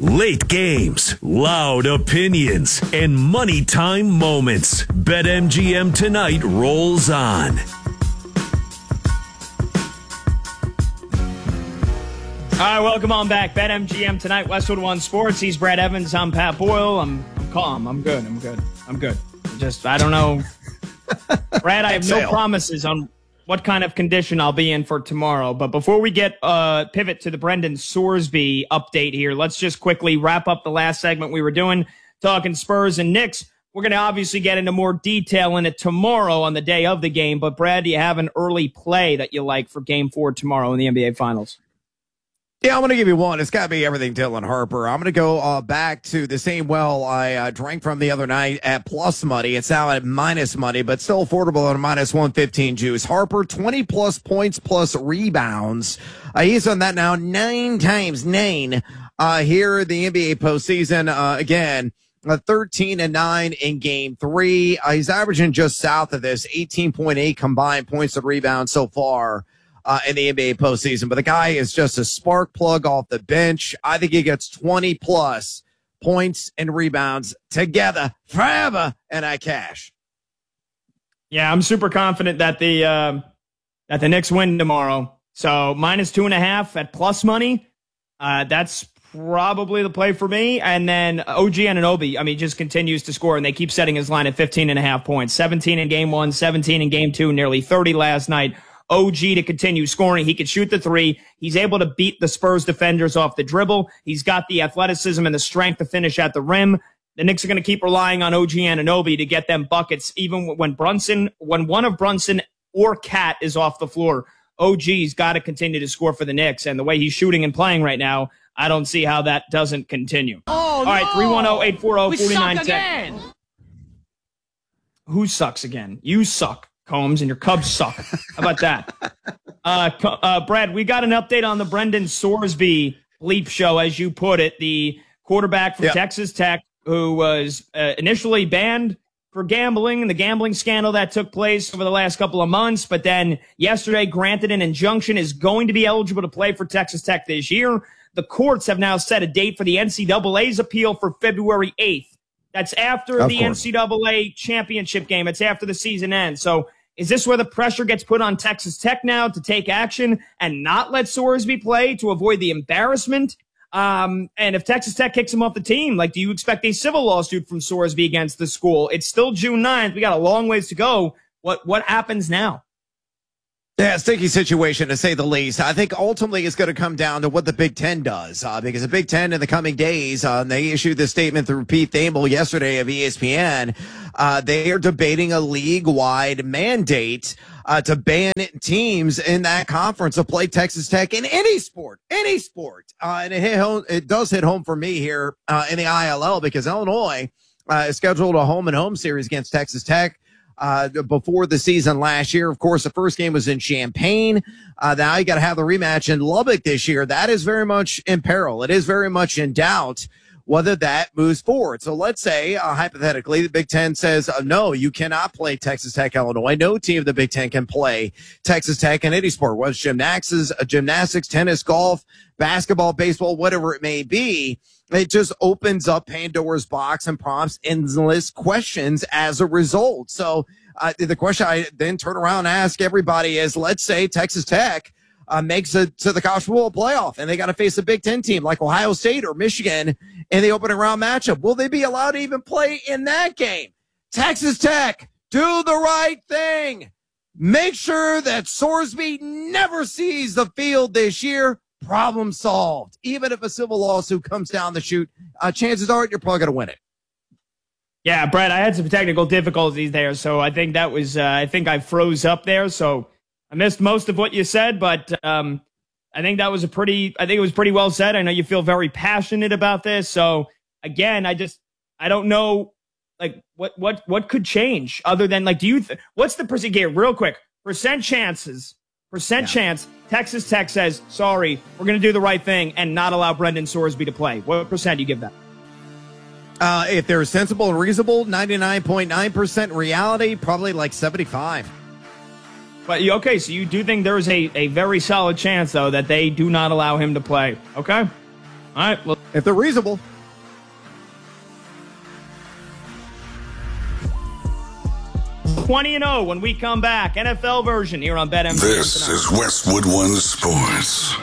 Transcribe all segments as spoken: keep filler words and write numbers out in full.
Late games, loud opinions, and money time moments. BetMGM Tonight rolls on. All right, welcome on back. BetMGM Tonight, Westwood One Sports. He's Brad Evans. I'm Pat Boyle. I'm, I'm calm. I'm good. I'm good. I'm good. Just, I don't know. Brad, I have no promises on what kind of condition I'll be in for tomorrow. But before we get uh, pivot to the Brendan Sorsby update here, let's just quickly wrap up the last segment we were doing, talking Spurs and Knicks. We're going to obviously get into more detail in it tomorrow on the day of the game. But, Brad, do you have an early play that you like for Game four tomorrow in the N B A Finals? Yeah, I'm going to give you one. It's got to be everything Dylan Harper. I'm going to go uh, back to the same well I uh, drank from the other night at plus money. It's now at minus money, but still affordable at a minus one fifteen juice. Harper, twenty plus points plus rebounds. Uh, he's done that now nine times, nine uh, here in the N B A postseason. Uh, again, uh, thirteen and nine in game three. Uh, he's averaging just south of this, eighteen point eight combined points and rebounds so far. Uh, in the N B A postseason, but the guy is just a spark plug off the bench. I think he gets twenty plus points and rebounds together forever, and I cash. Yeah, I'm super confident that the uh, that the Knicks win tomorrow. So minus two and a half at plus money. Uh, that's probably the play for me. And then O G Anunoby, I mean, just continues to score, and they keep setting his line at fifteen and a half points. seventeen in game one, seventeen in game two, nearly thirty last night. O G to continue scoring. He can shoot the three. He's able to beat the Spurs defenders off the dribble. He's got the athleticism and the strength to finish at the rim. The Knicks are going to keep relying on O G Anunoby to get them buckets, even when Brunson, when one of Brunson or Cat is off the floor. O G's got to continue to score for the Knicks, and the way he's shooting and playing right now, I don't see how that doesn't continue. Oh, All right, three one zero, eight four zero, four nine one zero. Who sucks again? You suck, Combs, and your Cubs suck. How about that? Uh, uh, Brad, we got an update on the Brendan Sorsby bleep show, as you put it, the quarterback from yep. Texas Tech, who was uh, initially banned for gambling and the gambling scandal that took place over the last couple of months, but then yesterday granted an injunction, is going to be eligible to play for Texas Tech this year. The courts have now set a date for the N C double A's appeal for February eighth. That's after of the course. N C double A championship game. It's after the season ends. So is this where the pressure gets put on Texas Tech now to take action and not let Sorsby play to avoid the embarrassment? Um, and if Texas Tech kicks him off the team, like, do you expect a civil lawsuit from Sorsby against the school? It's still June ninth. We got a long ways to go. What, what happens now? Yeah, sticky situation, to say the least. I think ultimately it's going to come down to what the Big Ten does, uh, because the Big Ten in the coming days, uh, they issued this statement through Pete Thamel yesterday of E S P N. Uh, they are debating a league-wide mandate uh, to ban teams in that conference to play Texas Tech in any sport, any sport. Uh, and it, hit home, it does hit home for me here uh, in the I L L, because Illinois uh, is scheduled a home-and-home series against Texas Tech. Uh, before the season last year. Of course, the first game was in Champaign. Uh, now you got to have the rematch in Lubbock this year. That is very much in peril. It is very much in doubt whether that moves forward. So let's say, uh, hypothetically, the Big Ten says, uh, no, you cannot play Texas Tech, Illinois. No team of the Big Ten can play Texas Tech in any sport, whether it's gymnastics, uh, gymnastics, tennis, golf, basketball, baseball, whatever it may be. It just opens up Pandora's box and prompts endless questions as a result. So uh, the question I then turn around and ask everybody is, let's say Texas Tech uh, makes it to the college football playoff and they got to face a Big Ten team like Ohio State or Michigan in the opening round matchup. Will they be allowed to even play in that game? Texas Tech, do the right thing. Make sure that Sorsby never sees the field this year. Problem solved. Even if a civil lawsuit comes down the chute, uh, chances are you're probably going to win it. Yeah, Brad, I had some technical difficulties there, so I think that was, uh, I think I froze up there, so I missed most of what you said, but um, I think that was a pretty, I think it was pretty well said. I know you feel very passionate about this, so again, I just, I don't know, like, what, what, what could change other than, like, do you, th- what's the percent, here, real quick, percent chances, percent yeah. chance Texas Tech says, sorry, we're going to do the right thing and not allow Brendan Sorsby to play? What percent do you give that? Uh, if they're sensible and reasonable, ninety-nine point nine percent reality, probably like seventy-five. But, okay, so you do think there is a, a very solid chance, though, that they do not allow him to play. Okay? All right. Well, if they're reasonable. twenty and oh when we come back. N F L version here on BetMGM. This tonight. is Westwood One Sports.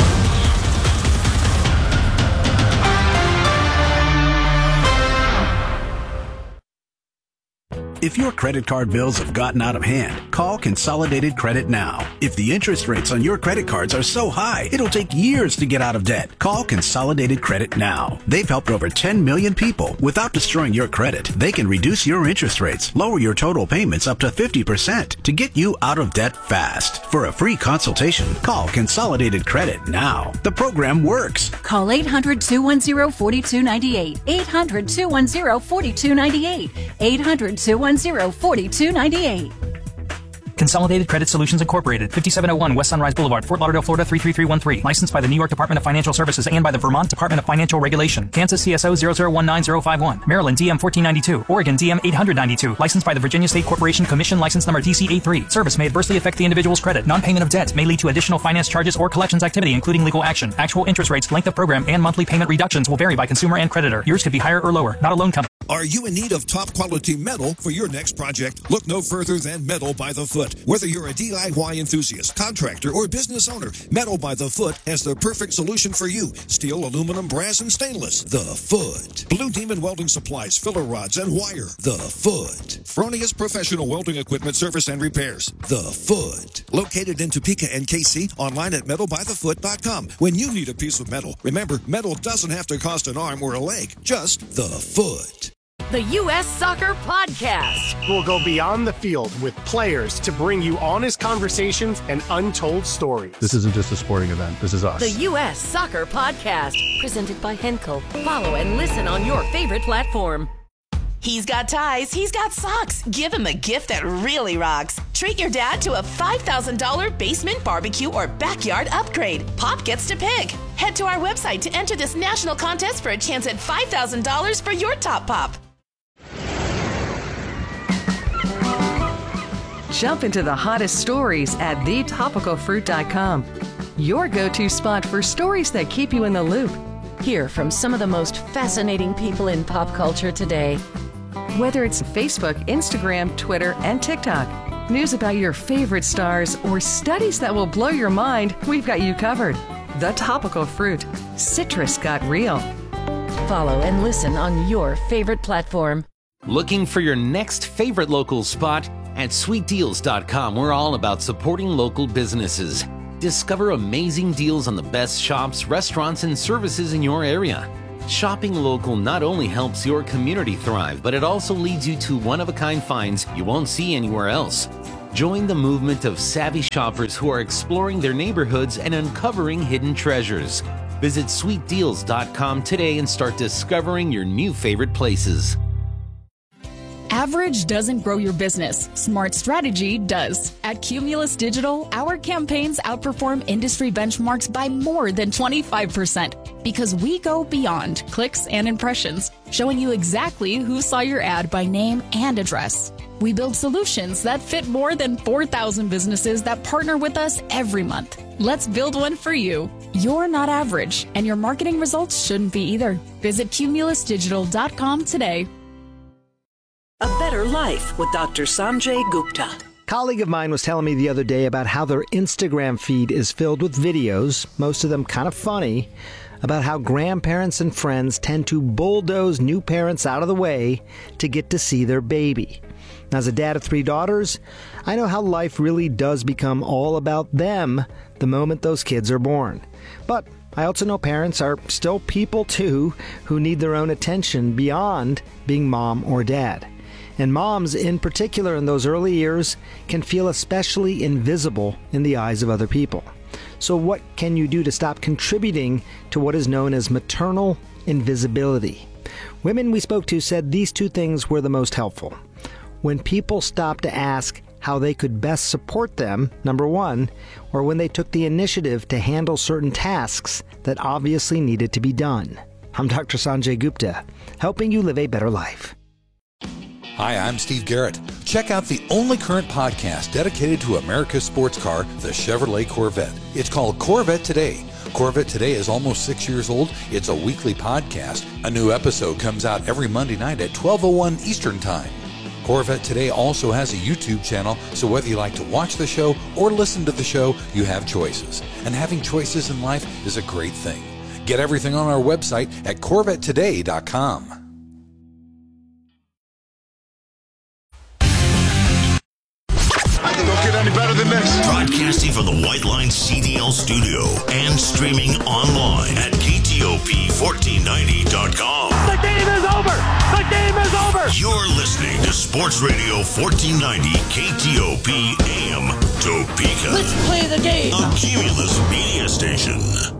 If your credit card bills have gotten out of hand, call Consolidated Credit now. If the interest rates on your credit cards are so high, it'll take years to get out of debt. Call Consolidated Credit now. They've helped over ten million people without destroying your credit. They can reduce your interest rates, lower your total payments up to fifty percent to get you out of debt fast. For a free consultation, call Consolidated Credit now. The program works. Call eight hundred, two one zero, four two nine eight. eight hundred, two one zero, four two nine eight. eight hundred, two one zero, four two nine eight. Consolidated Credit Solutions Incorporated, fifty-seven oh one West Sunrise Boulevard, Fort Lauderdale, Florida three three three one three. Licensed by the New York Department of Financial Services and by the Vermont Department of Financial Regulation. Kansas C S O zero zero one nine zero five one. Maryland D M fourteen ninety-two. Oregon D M eight ninety-two. Licensed by the Virginia State Corporation Commission. License number D C A three. Service may adversely affect the individual's credit. Non-payment of debt may lead to additional finance charges or collections activity, including legal action. Actual interest rates, length of program, and monthly payment reductions will vary by consumer and creditor. Yours could be higher or lower. Not a loan company. Are you in need of top quality metal for your next project? Look no further than Metal by the Foot. Whether you're a D I Y enthusiast, contractor, or business owner, Metal by the Foot has the perfect solution for you. Steel, aluminum, brass, and stainless. The Foot. Blue Demon Welding Supplies, filler rods, and wire. The Foot. Fronius Professional Welding Equipment Service and Repairs. The Foot. Located in Topeka and K C, online at metal by the foot dot com. When you need a piece of metal, remember, metal doesn't have to cost an arm or a leg, just the foot. The U S Soccer Podcast. We'll go beyond the field with players to bring you honest conversations and untold stories. This isn't just a sporting event. This is us. The U S Soccer Podcast. Presented by Henkel. Follow and listen on your favorite platform. He's got ties, he's got socks. Give him a gift that really rocks. Treat your dad to a five thousand dollars basement barbecue or backyard upgrade. Pop gets to pick. Head to our website to enter this national contest for a chance at five thousand dollars for your top pop. Jump into the hottest stories at the topical fruit dot com. Your go-to spot for stories that keep you in the loop. Hear from some of the most fascinating people in pop culture today. Whether it's Facebook, Instagram, Twitter, and TikTok, news about your favorite stars, or studies that will blow your mind, we've got you covered. The Topical Fruit. Citrus got real. Follow and listen on your favorite platform. Looking for your next favorite local spot? At sweet deals dot com, we're all about supporting local businesses. Discover amazing deals on the best shops, restaurants, and services in your area. Shopping local not only helps your community thrive, but it also leads you to one-of-a-kind finds you won't see anywhere else. Join the movement of savvy shoppers who are exploring their neighborhoods and uncovering hidden treasures. Visit sweet deals dot com today and start discovering your new favorite places. Average doesn't grow your business. Smart strategy does. At Cumulus Digital, our campaigns outperform industry benchmarks by more than twenty-five percent because we go beyond clicks and impressions, showing you exactly who saw your ad by name and address. We build solutions that fit more than four thousand businesses that partner with us every month. Let's build one for you. You're not average, and your marketing results shouldn't be either. Visit cumulus digital dot com today. A Better Life with Doctor Sanjay Gupta. A colleague of mine was telling me the other day about how their Instagram feed is filled with videos, most of them kind of funny, about how grandparents and friends tend to bulldoze new parents out of the way to get to see their baby. Now, as a dad of three daughters, I know how life really does become all about them the moment those kids are born. But I also know parents are still people too who need their own attention beyond being mom or dad. And moms, in particular in those early years, can feel especially invisible in the eyes of other people. So what can you do to stop contributing to what is known as maternal invisibility? Women we spoke to said these two things were the most helpful. When people stopped to ask how they could best support them, number one, or when they took the initiative to handle certain tasks that obviously needed to be done. I'm Doctor Sanjay Gupta, helping you live a better life. Hi, I'm Steve Garrett. Check out the only current podcast dedicated to America's sports car, the Chevrolet Corvette. It's called Corvette Today. Corvette Today is almost six years old. It's a weekly podcast. A new episode comes out every Monday night at twelve oh one Eastern Time. Corvette Today also has a YouTube channel, so whether you like to watch the show or listen to the show, you have choices. And having choices in life is a great thing. Get everything on our website at corvette today dot com. Don't get any better than this. Broadcasting from the White Line C D L studio and streaming online at K T O P fourteen ninety dot com. The game is over! The game is over! You're listening to Sports Radio fourteen ninety K T O P A M Topeka. Let's play the game! A Cumulus media station.